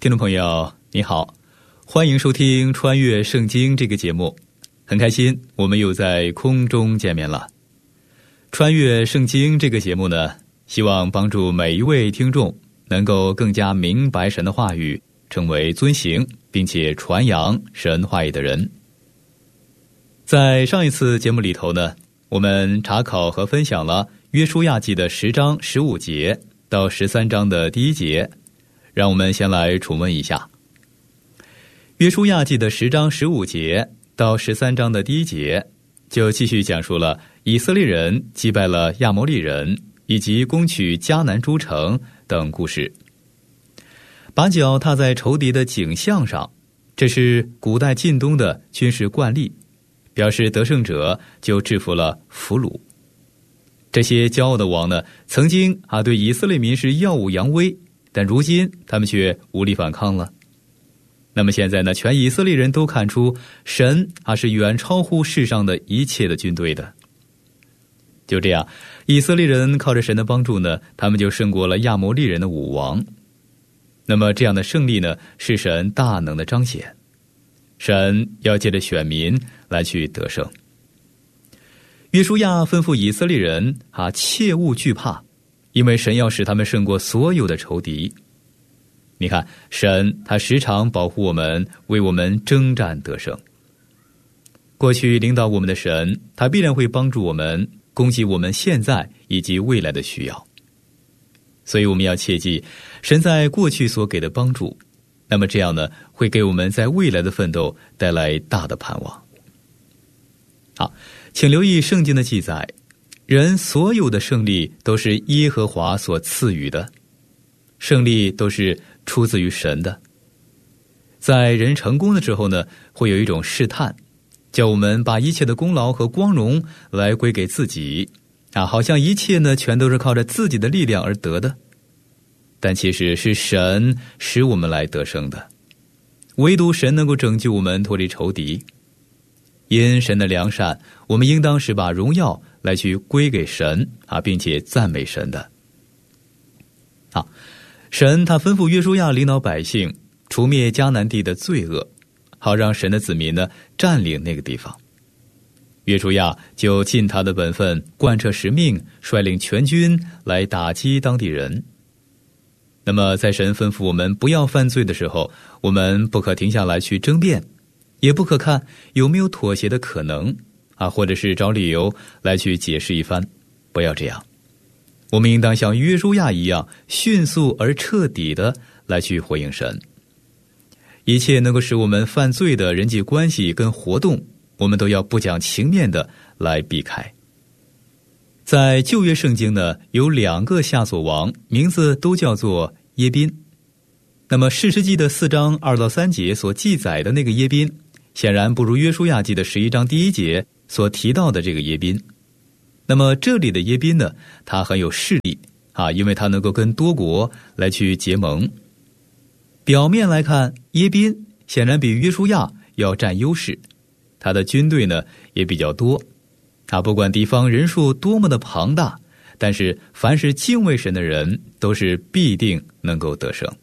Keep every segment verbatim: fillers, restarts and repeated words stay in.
听众朋友你好，欢迎收听穿越圣经这个节目，很开心我们又在空中见面了。穿越圣经这个节目呢，希望帮助每一位听众能够更加明白神的话语，成为遵行并且传扬神话语的人。在上一次节目里头呢，我们查考和分享了约书亚记的十章十五节到十三章的第一节，让我们先来重温一下。约书亚记的十章十五节到十三章的第一节，就继续讲述了以色列人击败了亚摩利人以及攻取迦南诸城等故事。把脚踏在仇敌的颈项上，这是古代近东的军事惯例，表示得胜者就制服了俘虏。这些骄傲的王呢，曾经啊对以色列民是耀武扬威，但如今他们却无力反抗了。那么现在呢，全以色列人都看出神啊是远超乎世上的一切的军队的。就这样，以色列人靠着神的帮助呢，他们就胜过了亚摩利人的武王。那么这样的胜利呢，是神大能的彰显，神要借着选民来去得胜。约书亚吩咐以色列人啊，切勿惧怕，因为神要使他们胜过所有的仇敌。你看，神他时常保护我们，为我们征战得胜。过去领导我们的神，他必然会帮助我们，供给我们现在以及未来的需要。所以我们要切记，神在过去所给的帮助，那么这样呢，会给我们在未来的奋斗带来大的盼望。好，请留意圣经的记载，人所有的胜利都是耶和华所赐予的，胜利都是出自于神的。在人成功的时候呢，会有一种试探，叫我们把一切的功劳和光荣来归给自己啊，好像一切呢全都是靠着自己的力量而得的。但其实是神使我们来得胜的，唯独神能够拯救我们脱离仇敌。因神的良善，我们应当是把荣耀来去归给神啊，并且赞美神的。好，神他吩咐约书亚领导百姓除灭迦南地的罪恶，好让神的子民呢占领那个地方。约书亚就尽他的本分，贯彻使命，率领全军来打击当地人。那么在神吩咐我们不要犯罪的时候，我们不可停下来去争辩，也不可看有没有妥协的可能啊，或者是找理由来去解释一番，不要这样。我们应当像约书亚一样，迅速而彻底的来去回应神。一切能够使我们犯罪的人际关系跟活动，我们都要不讲情面的来避开。在旧约圣经呢，有两个夏所王，名字都叫做耶宾。那么士师记的四章二到三节所记载的那个耶宾，显然不如约书亚记的十一章第一节所提到的这个耶宾。那么这里的耶宾呢，他很有势力啊，因为他能够跟多国来去结盟。表面来看，耶宾显然比约书亚要占优势，他的军队呢也比较多啊，不管地方人数多么的庞大，但是凡是敬畏神的人，都是必定能够得胜。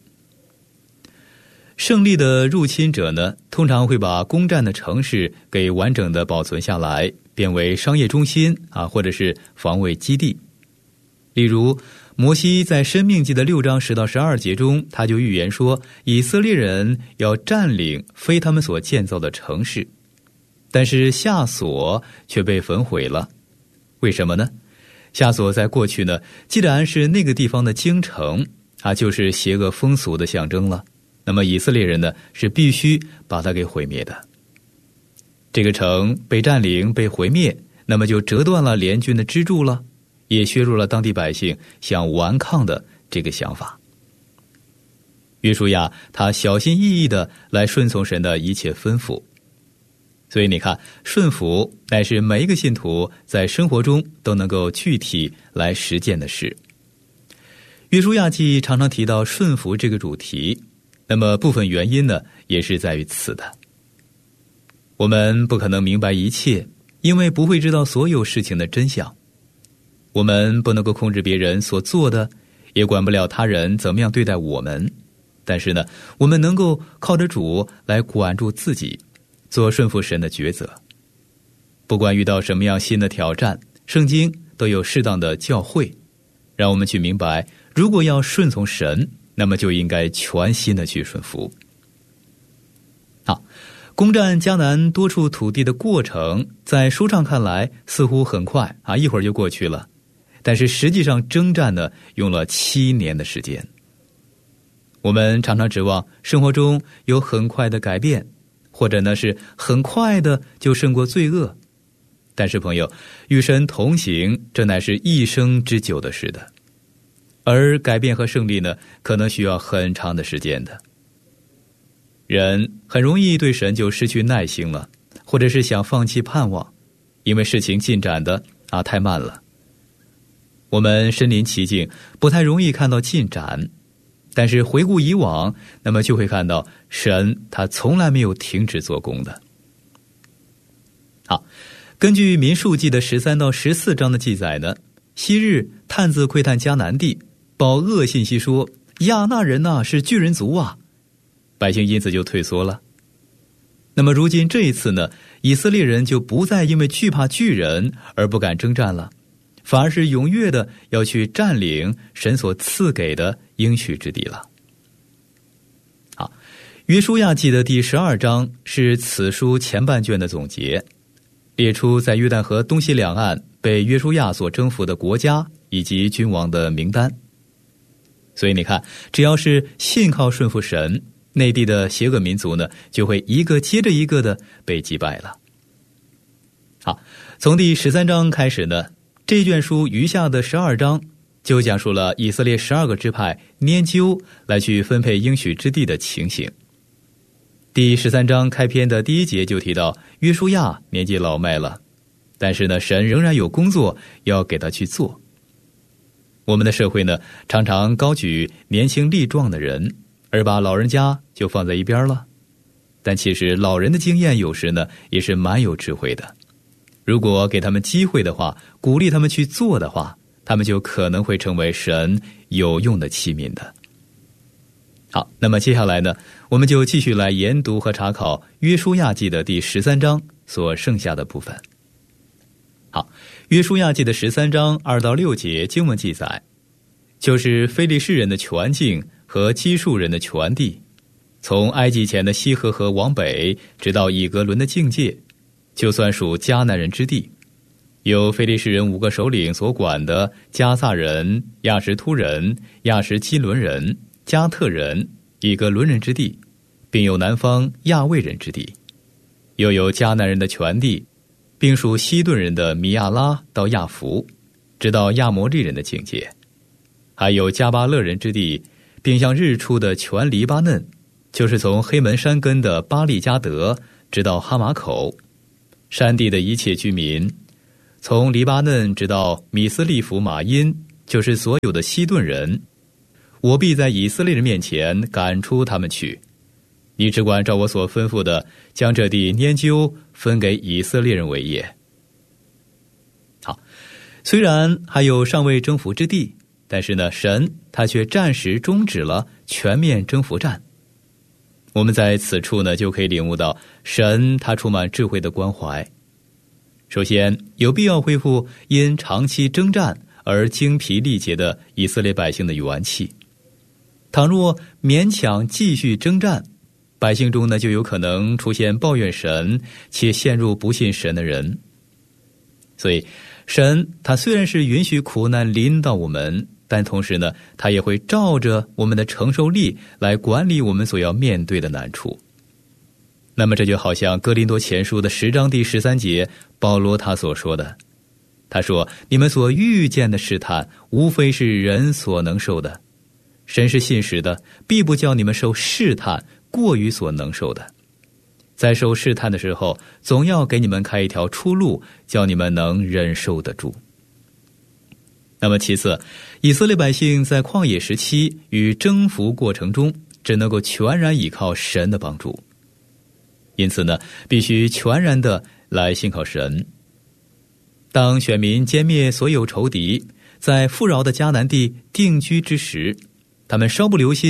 胜利的入侵者呢，通常会把攻占的城市给完整的保存下来，变为商业中心啊，或者是防卫基地。例如摩西在申命记的六章十到十二节中，他就预言说，以色列人要占领非他们所建造的城市，但是夏所却被焚毁了。为什么呢？夏所在过去呢，既然是那个地方的京城啊，就是邪恶风俗的象征了，那么以色列人呢，是必须把它给毁灭的。这个城被占领被毁灭，那么就折断了联军的支柱了，也削弱了当地百姓想顽抗的这个想法。约书亚他小心翼翼地来顺从神的一切吩咐，所以你看，顺服乃是每一个信徒在生活中都能够具体来实践的事。约书亚记常常提到顺服这个主题，那么部分原因呢，也是在于此的。我们不可能明白一切，因为不会知道所有事情的真相。我们不能够控制别人所做的，也管不了他人怎么样对待我们， 但是呢，我们能够靠着主来管住自己，做顺服神的抉择。不管遇到什么样新的挑战，圣经都有适当的教诲，让我们去明白，如果要顺从神，那么就应该全心的去顺服。好，攻占迦南多处土地的过程，在书上看来似乎很快啊，一会儿就过去了。但是实际上征战呢，用了七年的时间。我们常常指望生活中有很快的改变，或者呢是很快的就胜过罪恶。但是朋友，与神同行，这乃是一生之久的事的。而改变和胜利呢，可能需要很长的时间的。人很容易对神就失去耐心了，或者是想放弃盼望，因为事情进展的啊太慢了。我们身临其境，不太容易看到进展，但是回顾以往，那么就会看到神他从来没有停止做工的。好，根据民数记的十三到十四章的记载呢，昔日探子窥探迦南地，报恶信息说亚纳人啊是巨人族啊，百姓因此就退缩了。那么如今这一次呢，以色列人就不再因为惧怕巨人而不敢征战了，反而是踊跃的要去占领神所赐给的应许之地了。好，约书亚记的第十二章是此书前半卷的总结，列出在约旦河东西两岸被约书亚所征服的国家以及君王的名单。所以你看，只要是信靠顺服神，内地的邪恶民族呢，就会一个接着一个的被击败了。好，从第十三章开始呢，这卷书余下的十二章就讲述了以色列十二个支派拈阄来去分配应许之地的情形。第十三章开篇的第一节就提到约书亚年纪老迈了，但是呢，神仍然有工作要给他去做。我们的社会呢，常常高举年轻力壮的人，而把老人家就放在一边了。但其实老人的经验有时呢，也是蛮有智慧的。如果给他们机会的话，鼓励他们去做的话，他们就可能会成为神有用的器皿的。好，那么接下来呢，我们就继续来研读和查考约书亚记的第十三章所剩下的部分。好，约书亚记的十三章二到六节经文记载，就是非利士人的全境和基述人的全地，从埃及前的西河河往北，直到以格伦的境界，就算属迦南人之地。由非利士人五个首领所管的加萨人、亚什突人、亚什基伦人、加特人、以格伦人之地，并有南方亚卫人之地，又有迦南人的全地，并属西顿人的米亚拉到亚弗，直到亚摩利人的境界，还有加巴勒人之地，并向日出的全黎巴嫩，就是从黑门山根的巴利加德直到哈马口，山地的一切居民，从黎巴嫩直到米斯利弗马因，就是所有的西顿人，我必在以色列人面前赶出他们去。你只管照我所吩咐的，将这地拈阄分给以色列人为业。好，虽然还有尚未征服之地，但是呢，神他却暂时终止了全面征服战。我们在此处呢，就可以领悟到神他充满智慧的关怀。首先，有必要恢复因长期征战而精疲力竭的以色列百姓的元气。倘若勉强继续征战，百姓中呢，就有可能出现抱怨神且陷入不信神的人。所以神他虽然是允许苦难临到我们，但同时呢，他也会照着我们的承受力来管理我们所要面对的难处。那么这就好像哥林多前书的十章第十三节保罗他所说的，他说，你们所遇见的试探无非是人所能受的，神是信实的，必不叫你们受试探过于所能受的。在受试探的时候，总要给你们开一条出路，叫你们能忍受得住。那么其次，以色列百姓在旷野时期与征服过程中，只能够全然依靠神的帮助。因此呢，必须全然的来信靠神。当选民歼灭所有仇敌，在富饶的迦南地定居之时，他们稍不留心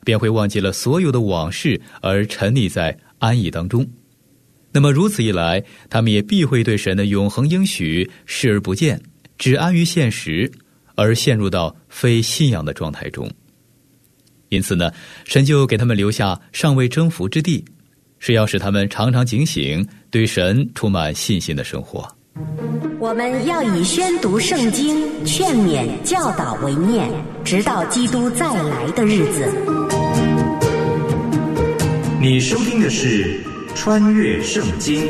便会忘记了所有的往事，而沉溺在安逸当中。那么如此一来，他们也必会对神的永恒应许视而不见，只安于现实，而陷入到非信仰的状态中。因此呢，神就给他们留下尚未征服之地，是要使他们常常警醒，对神充满信心的生活。 我们要以宣读圣经、劝勉、教导为念，直到基督再来的日子。 你收听的是穿越圣经。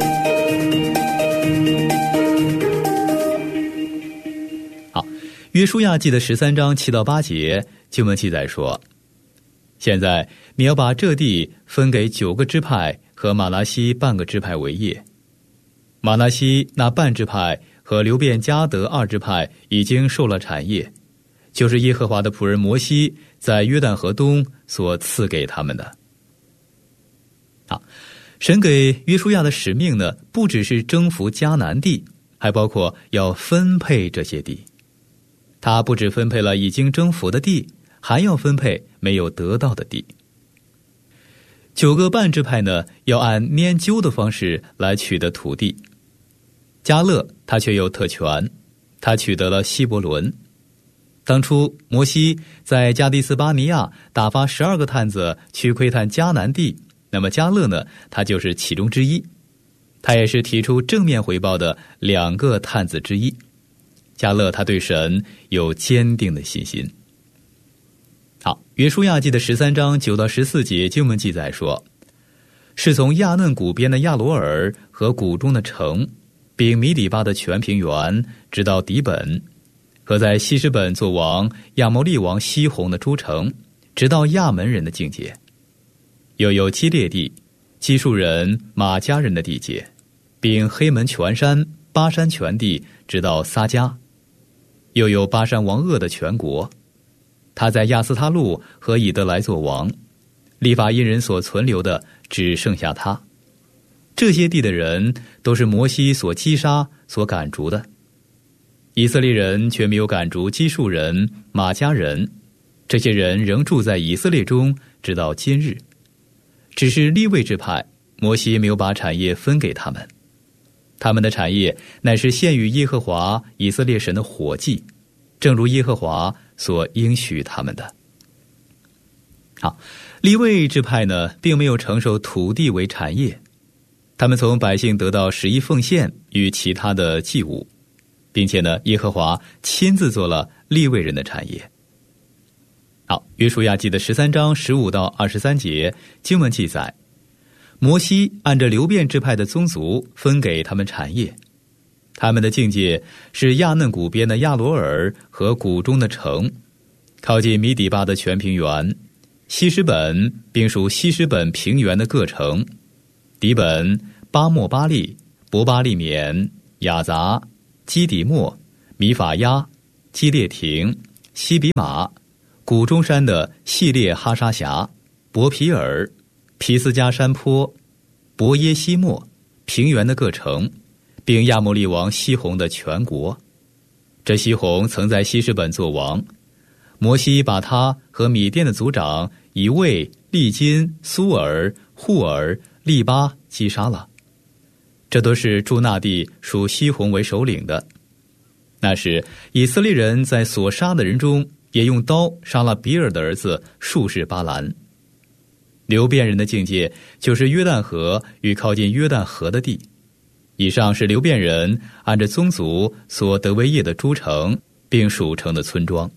好，约书亚记的十三章七到八节经文记载说，现在你要把这地分给九个支派和玛拿西半个支派为业。玛拿西那半支派和流便迦得二支派已经受了产业，就是耶和华的仆人摩西在约旦河东所赐给他们的。好，神给约书亚的使命呢，不只是征服迦南地，还包括要分配这些地。他不只分配了已经征服的地，还要分配没有得到的地。九个半支派呢，要按拈阄的方式来取得土地。迦勒他却有特权，他取得了希伯伦。当初摩西在加迪斯巴尼亚打发十二个探子去窥探迦南地，那么迦勒呢，他就是其中之一，他也是提出正面回报的两个探子之一。迦勒他对神有坚定的信心。好，约书亚记的十三章九到十四节经文记载说，是从亚嫩谷边的亚罗尔和谷中的城，并米底巴的全平原，直到底本，和在西施本做王亚摩利王西宏的诸城，直到亚门人的境界。又有基列地、基述人、马加人的地界，并黑门全山、巴山全地，直到撒迦。又有巴山王噩的全国，他在亚斯他路和以德来做王，利法因人所存留的只剩下他。这些地的人都是摩西所击杀、所赶逐的。以色列人却没有赶逐基述人、马加人，这些人仍住在以色列中，直到今日。只是利未支派，摩西没有把产业分给他们，他们的产业乃是献与耶和华以色列神的火祭，正如耶和华所应许他们的。好，利未支派呢，并没有承受土地为产业，他们从百姓得到十一奉献与其他的祭物，并且呢，耶和华亲自做了利未人的产业。好，约书亚记的十三章十五到二十三节经文记载，摩西按着流便支派的宗族分给他们产业，他们的境界是亚嫩谷边的亚罗尔和谷中的城，靠近米底巴的全平原，西施本并属西施本平原的各城，底本、巴莫巴利、伯巴利缅、雅杂、基底莫、米法亚、基列亭、西比马、谷中山的细列哈沙峡、伯皮尔、皮斯加山坡、伯耶西莫平原的各城，并亚摩利王西宏的全国。这西宏曾在西施本做王，摩西把他和米甸的族长以卫、利金、苏尔、户尔、利巴击杀了。这都是住那地属西宏为首领的。那时以色列人在所杀的人中，也用刀杀了比尔的儿子术士巴兰。流便人的境界就是约旦河与靠近约旦河的地。以上是流便人按着宗族所得为业的诸城，并属城的村庄。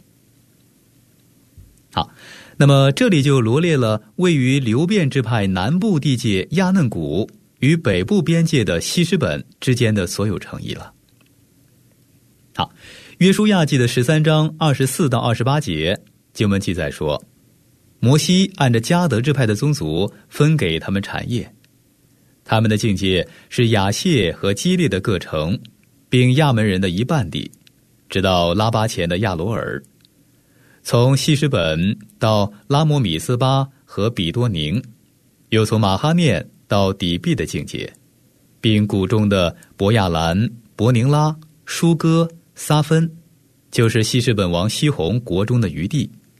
好，那么这里就罗列了位于流便支派南部地界亚嫩谷与北部边界的西施本之间的所有城邑了。好，约书亚记的十三章二十四到二十八节经文记载说，摩西按着迦得支派的宗族分给他们产业，他们的境界是亚谢和基列的各城，并亚门人的一半地，直到拉巴前的亚罗尔，从西施本到拉摩米斯巴和比多宁，又从马哈念到底壁的境界，并谷中的伯亚兰、伯宁拉、舒哥、撒芬，就是西施本王西宏国中的余地，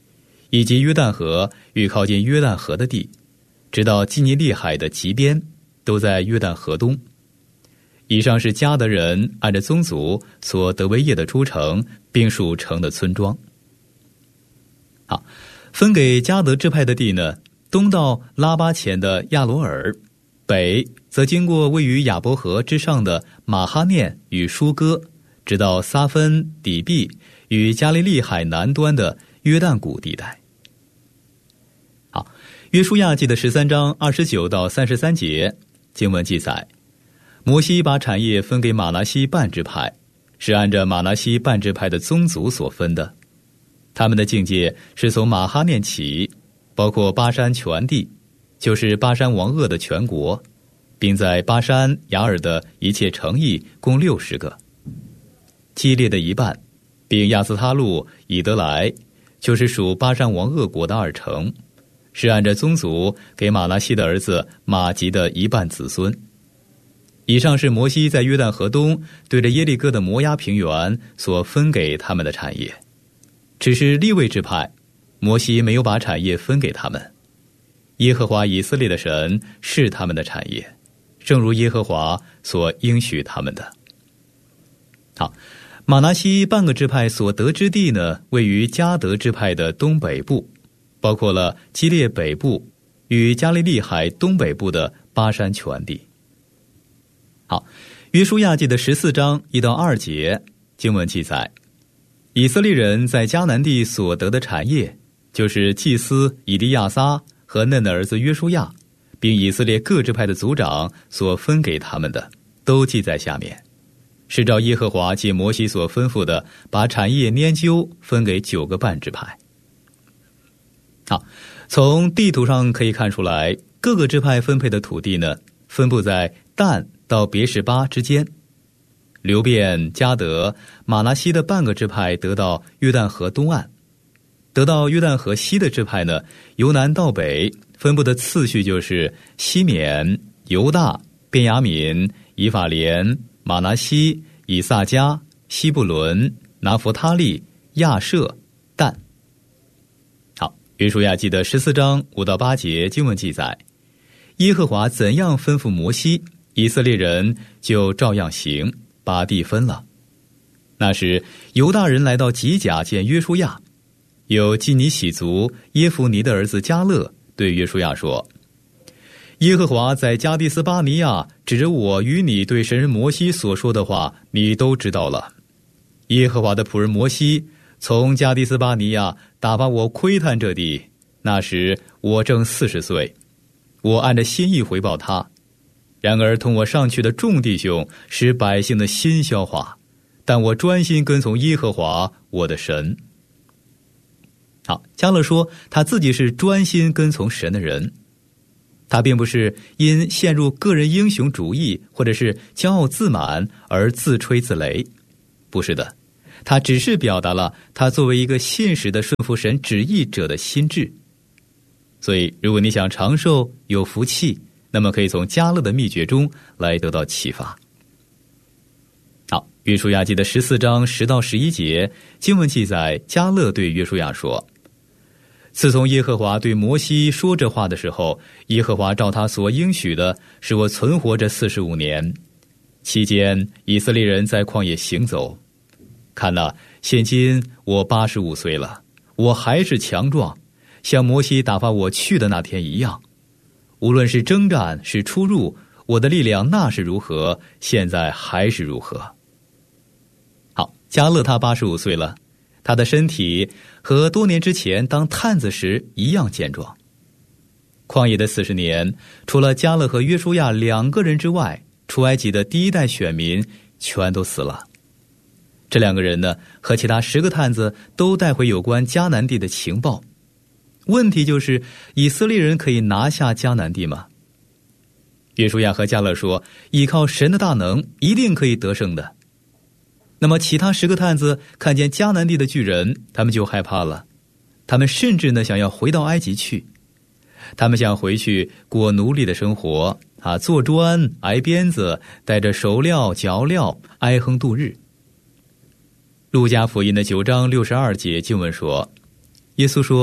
以及约旦河与靠近约旦河的地，直到基尼利海的极边，都在约旦河东。以上是迦得人按照宗族所得为业的诸城，并属城的村庄。好，分给迦得支派的地呢，东到拉巴前的亚罗尔，北则经过位于亚伯河之上的马哈念与舒哥，直到撒芬、底壁与加利利海南端的约旦谷地带。好，约书亚记的十三章二十九到三十三节经文记载，摩西把产业分给玛拿西半支派，是按照玛拿西半支派的宗族所分的。他们的境界是从马哈念起，包括巴山全地，就是巴山王噩的全国，并在巴山雅尔的一切城邑共六十个。基列的一半，并亚斯他路、以德来，就是属巴山王噩国的二城，是按照宗族给马拿西的儿子马吉的一半子孙。以上是摩西在约旦河东对着耶利哥的摩押平原所分给他们的产业。只是利未支派，摩西没有把产业分给他们。耶和华以色列的神是他们的产业，正如耶和华所应许他们的。好，马拿西半个支派所得之地呢，位于迦得支派的东北部，包括了基列北部与加利利海东北部的巴山全地。好，约书亚记的十四章一到二节经文记载，以色列人在迦南地所得的产业，就是祭司以利亚撒和嫩的儿子约书亚，并以色列各支派的族长所分给他们的，都记在下面，是照耶和华借摩西所吩咐的，把产业拈阄分给九个半支派。好，从地图上可以看出来，各个支派分配的土地呢，分布在但到别是巴之间。流便、迦得、马拿西的半个支派得到约旦河东岸，得到约旦河西的支派呢，由南到北分布的次序就是西缅、犹大、便雅悯、以法莲、马拿西、以萨迦、西布伦、拿弗他利、亚设、但。好，约书亚记的十四章五到八节经文记载，耶和华怎样吩咐摩西，以色列人就照样行，把地分了。那时犹大人来到吉甲见约书亚，有基尼喜族耶孚尼的儿子迦勒对约书亚说，耶和华在加迪斯巴尼亚指着我与你对神人摩西所说的话，你都知道了。耶和华的仆人摩西从加迪斯巴尼亚打发我窥探这地，那时我正四十岁，我按着心意回报他。然而同我上去的众弟兄使百姓的心消化，但我专心跟从耶和华我的神。好，迦勒说他自己是专心跟从神的人，他并不是因陷入个人英雄主义或者是骄傲自满而自吹自擂，不是的，他只是表达了他作为一个信实的顺服神旨意者的心志。所以如果你想长寿有福气，那么可以从迦勒的秘诀中来得到启发。好，约书亚记的十四章十到十一节经文记载，迦勒对约书亚说，自从耶和华对摩西说这话的时候，耶和华照他所应许的使我存活这四十五年，期间以色列人在旷野行走。看哪，现今我八十五岁了，我还是强壮，像摩西打发我去的那天一样。无论是征战是出入，我的力量那是如何，现在还是如何。好，迦勒他八十五岁了，他的身体和多年之前当探子时一样健壮。旷野的四十年，除了迦勒和约书亚两个人之外，出埃及的第一代选民全都死了。这两个人呢，和其他十个探子都带回有关迦南地的情报。问题就是，以色列人可以拿下迦南地吗？约书亚和迦勒说，依靠神的大能，一定可以得胜的。那么其他十个探子看见迦南地的巨人，他们就害怕了，他们甚至呢想要回到埃及去，他们想回去过奴隶的生活啊，做砖挨鞭子，带着手镣脚镣挨哼度日。路加福音的九章六十二节经文说，耶稣说，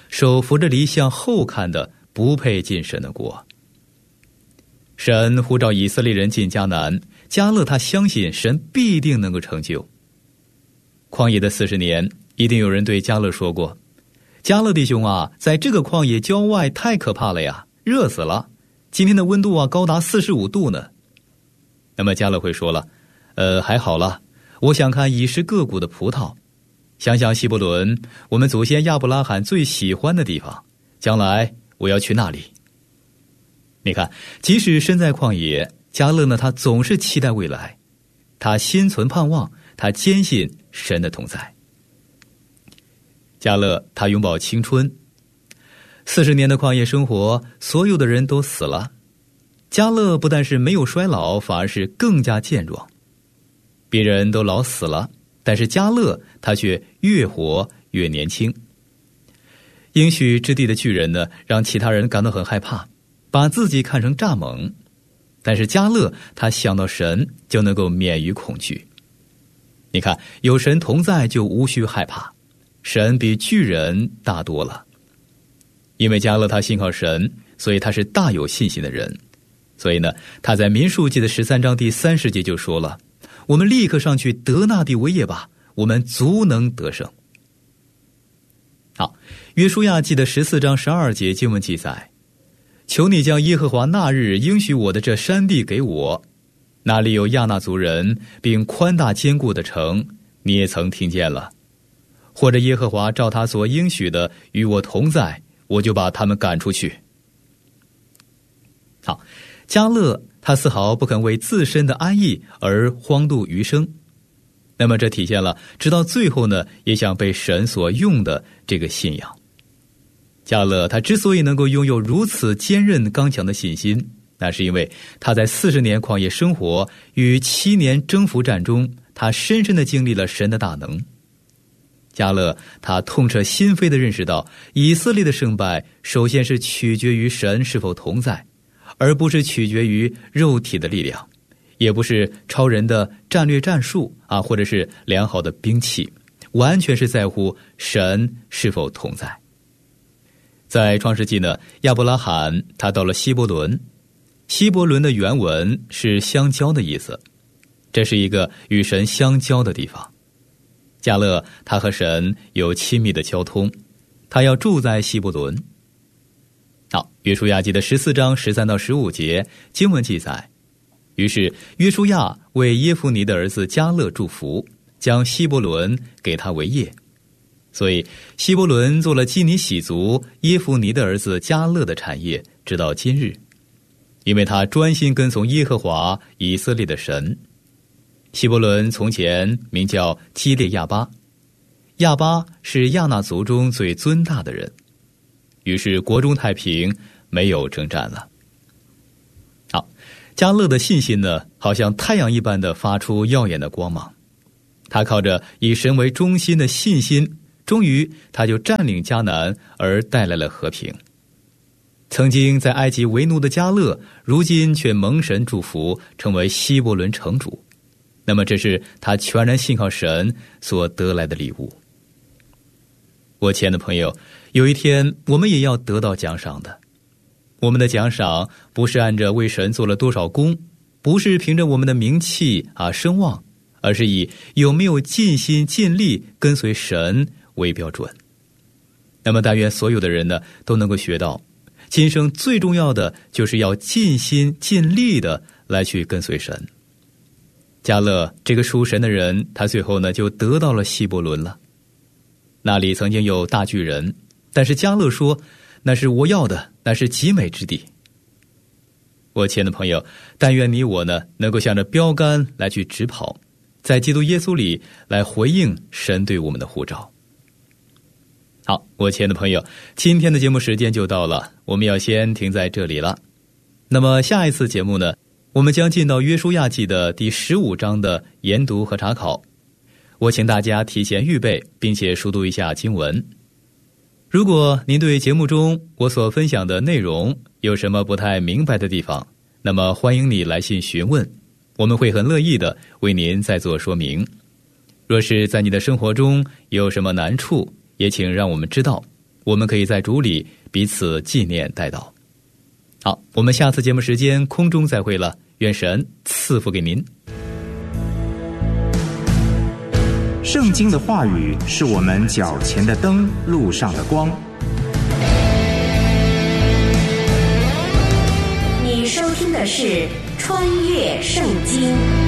手扶着犁向后看的，不配进神的国。神呼召以色列人进迦南，迦勒他相信神必定能够成就。旷野的四十年，一定有人对迦勒说过，迦勒弟兄啊，在这个旷野郊外太可怕了呀，热死了，今天的温度啊高达四十五度呢。那么迦勒会说了，呃，还好了，我想看已识各谷的葡萄，想想希伯伦，我们祖先亚伯拉罕最喜欢的地方，将来我要去那里。你看，即使身在旷野，迦勒呢，他总是期待未来，他心存盼望，他坚信神的同在。迦勒他拥抱青春，四十年的旷野生活，所有的人都死了，迦勒不但是没有衰老，反而是更加健壮。别人都老死了，但是迦勒他却越活越年轻。应许之地的巨人呢，让其他人感到很害怕，把自己看成蚱蜢，但是迦勒他想到神，就能够免于恐惧。你看，有神同在就无需害怕，神比巨人大多了。因为迦勒他信靠神，所以他是大有信心的人。所以呢，他在民数记的十三章第三十节就说了，我们立刻上去得那地为业吧，我们足能得胜。好，约书亚记的十四章十二节经文记载，求你将耶和华那日应许我的这山地给我，那里有亚衲族人，并宽大坚固的城，你也曾听见了。或者耶和华照他所应许的与我同在，我就把他们赶出去。好，迦勒他丝毫不肯为自身的安逸而荒度余生，那么这体现了直到最后呢，也想被神所用的这个信仰。迦勒他之所以能够拥有如此坚韧刚强的信心，那是因为他在四十年旷野生活与七年征服战中，他深深地经历了神的大能。迦勒他痛彻心扉地认识到，以色列的胜败首先是取决于神是否同在，而不是取决于肉体的力量，也不是超人的战略战术啊，或者是良好的兵器，完全是在乎神是否同在。在创世纪呢，亚伯拉罕他到了希伯伦，希伯伦的原文是相交的意思，这是一个与神相交的地方。迦勒他和神有亲密的交通，他要住在希伯伦。好，约书亚记的十四章十三到十五节经文记载，于是约书亚为耶孚尼的儿子迦勒祝福，将希伯伦给他为业。所以希伯伦做了基尼喜族耶孚尼的儿子迦勒的产业，直到今日，因为他专心跟从耶和华以色列的神。希伯伦从前名叫基列亚巴，亚巴是亚衲族中最尊大的人，于是国中太平，没有征战了。好，迦勒的信心呢，好像太阳一般的发出耀眼的光芒。他靠着以神为中心的信心，终于他就占领迦南，而带来了和平。曾经在埃及为奴的迦勒，如今却蒙神祝福，成为希伯伦城主。那么这是他全然信靠神所得来的礼物。我亲爱的朋友，有一天我们也要得到奖赏的。我们的奖赏不是按着为神做了多少功，不是凭着我们的名气啊声望，而是以有没有尽心尽力跟随神为标准。那么但愿所有的人呢，都能够学到，今生最重要的就是要尽心尽力的来去跟随神。迦勒这个属神的人，他最后呢就得到了希伯伦了。那里曾经有大巨人，但是迦勒说，那是我要的，那是极美之地。我亲爱的朋友，但愿你我呢能够向着标杆来去直跑，在基督耶稣里来回应神对我们的呼召。好，我亲爱的朋友，今天的节目时间就到了，我们要先停在这里了。那么下一次节目呢，我们将进到约书亚记的第十五章的研读和查考。我请大家提前预备，并且熟读一下经文。如果您对节目中我所分享的内容有什么不太明白的地方，那么欢迎你来信询问，我们会很乐意的为您再做说明。若是在你的生活中有什么难处，也请让我们知道， 我们可以在主里彼此纪念代祷。好，我们下次节目时间空中再会了，愿神赐福给您。 圣经的话语是我们脚前的灯，路上的光。 你收听的是《穿越圣经》。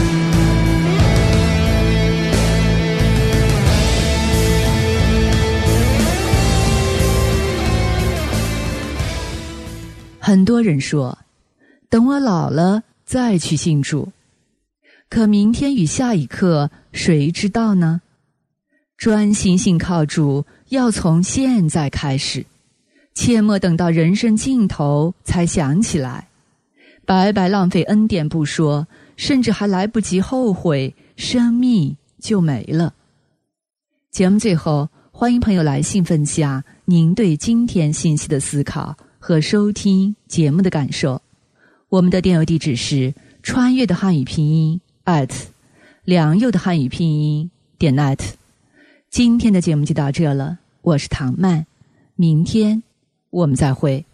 很多人说，等我老了再去信主，可明天与下一刻谁知道呢？专心信靠主，要从现在开始，切莫等到人生尽头才想起来，白白浪费恩典不说，甚至还来不及后悔，生命就没了。节目最后，欢迎朋友来信分享您对今天信息的思考和收听节目的感受。我们的电邮地址是穿越的汉语拼音 at 良友的汉语拼音点 net。 今天的节目就到这了，我是唐曼，明天我们再会。